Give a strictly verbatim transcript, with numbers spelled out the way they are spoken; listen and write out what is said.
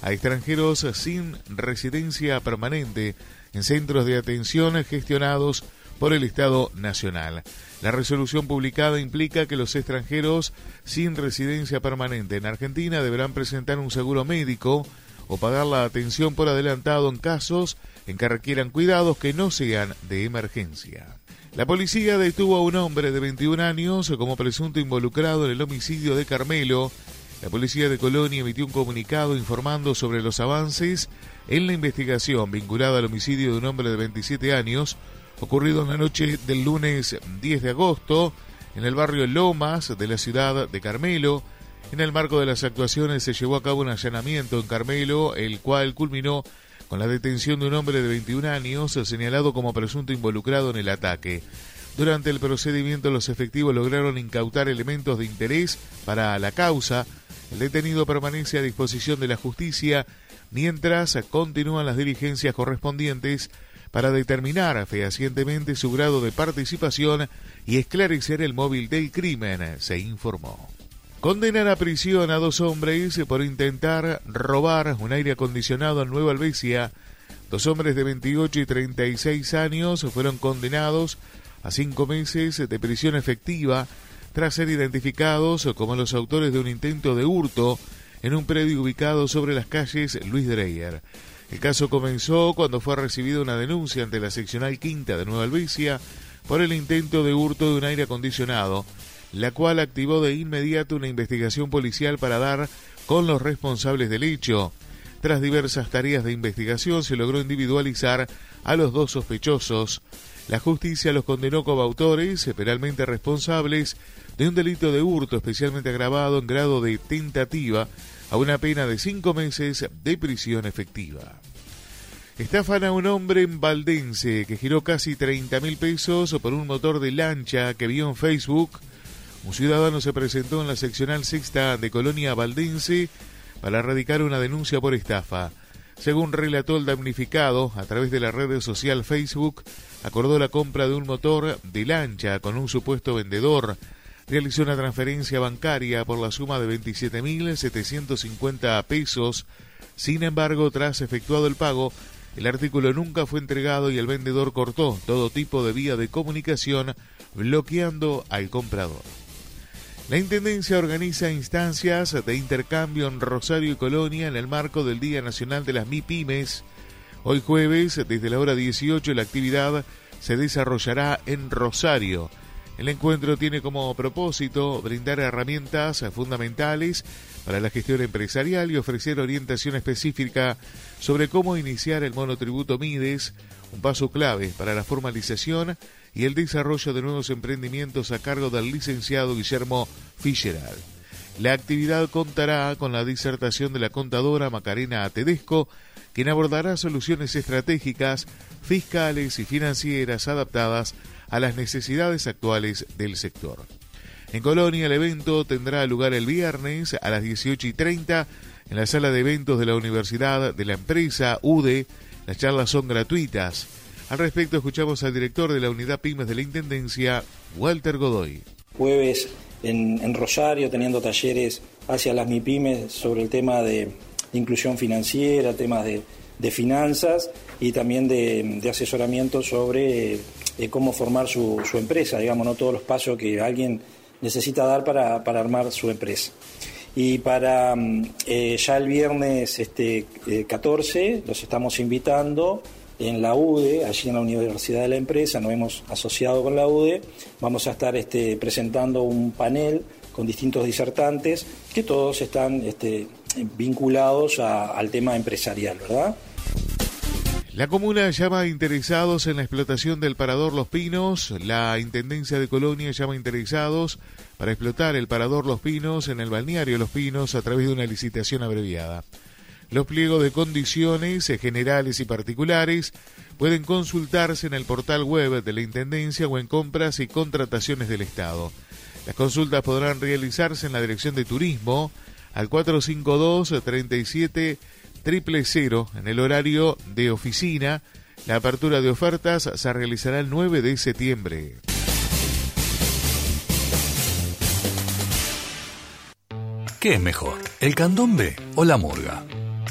a extranjeros sin residencia permanente en centros de atención gestionados por el Estado Nacional. La resolución publicada implica que los extranjeros sin residencia permanente en Argentina deberán presentar un seguro médico o pagar la atención por adelantado en casos en que requieran cuidados que no sean de emergencia. La policía detuvo a un hombre de veintiún años como presunto involucrado en el homicidio de Carmelo. La policía de Colonia emitió un comunicado informando sobre los avances en la investigación vinculada al homicidio de un hombre de veintisiete años ocurrido en la noche del lunes diez de agosto en el barrio Lomas de la ciudad de Carmelo. En el marco de las actuaciones se llevó a cabo un allanamiento en Carmelo, el cual culminó con la detención de un hombre de veintiún años señalado como presunto involucrado en el ataque. Durante el procedimiento, los efectivos lograron incautar elementos de interés para la causa. El detenido permanece a disposición de la justicia mientras continúan las diligencias correspondientes para determinar fehacientemente su grado de participación y esclarecer el móvil del crimen, se informó. Condenan a prisión a dos hombres por intentar robar un aire acondicionado en Nueva Albesia. Dos hombres de veintiocho y treinta y seis años fueron condenados a cinco meses de prisión efectiva tras ser identificados como los autores de un intento de hurto en un predio ubicado sobre las calles Luis Dreyer. El caso comenzó cuando fue recibida una denuncia ante la seccional quinta de Nueva Albesia por el intento de hurto de un aire acondicionado, la cual activó de inmediato una investigación policial para dar con los responsables del hecho. Tras diversas tareas de investigación se logró individualizar a los dos sospechosos. La justicia los condenó como autores penalmente responsables de un delito de hurto especialmente agravado en grado de tentativa a una pena de cinco meses de prisión efectiva. Estafan a un hombre en Valdense que giró casi treinta mil pesos por un motor de lancha que vio en Facebook. Un ciudadano se presentó en la seccional sexta de Colonia Valdense para erradicar una denuncia por estafa. Según relató el damnificado, a través de la red social Facebook, acordó la compra de un motor de lancha con un supuesto vendedor. Realizó una transferencia bancaria por la suma de veintisiete mil setecientos cincuenta pesos. Sin embargo, tras efectuado el pago, el artículo nunca fue entregado y el vendedor cortó todo tipo de vía de comunicación, bloqueando al comprador. La Intendencia organiza instancias de intercambio en Rosario y Colonia en el marco del Día Nacional de las MIPYMES. Hoy jueves, desde la hora dieciocho, la actividad se desarrollará en Rosario. El encuentro tiene como propósito brindar herramientas fundamentales para la gestión empresarial y ofrecer orientación específica sobre cómo iniciar el monotributo MIDES, un paso clave para la formalización y el desarrollo de nuevos emprendimientos a cargo del licenciado Guillermo Fischeral. La actividad contará con la disertación de la contadora Macarena Tedesco, quien abordará soluciones estratégicas, fiscales y financieras adaptadas a las necesidades actuales del sector. En Colonia, el evento tendrá lugar el viernes a las dieciocho y treinta en la sala de eventos de la Universidad de la Empresa, U D E. Las charlas son gratuitas. Al respecto, escuchamos al director de la Unidad Pymes de la Intendencia, Walter Godoy. Jueves en, en Rosario, teniendo talleres hacia las MIPYMES sobre el tema de, de inclusión financiera, temas de, de finanzas y también de, de asesoramiento sobre eh, cómo formar su, su empresa, digamos, no todos los pasos que alguien necesita dar para, para armar su empresa. Y para eh, ya el viernes este, eh, catorce los estamos invitando en la U D E, allí en la Universidad de la Empresa, nos hemos asociado con la U D E, vamos a estar este, presentando un panel con distintos disertantes que todos están este, vinculados a, al tema empresarial, ¿verdad? La comuna llama a interesados en la explotación del Parador Los Pinos. La Intendencia de Colonia llama a interesados para explotar el Parador Los Pinos en el balneario Los Pinos a través de una licitación abreviada. Los pliegos de condiciones generales y particulares pueden consultarse en el portal web de la Intendencia o en compras y contrataciones del Estado. Las consultas podrán realizarse en la Dirección de Turismo al cuatro cinco dos, tres siete cero cero cero en el horario de oficina. La apertura de ofertas se realizará el nueve de septiembre. ¿Qué es mejor, el candombe o la murga?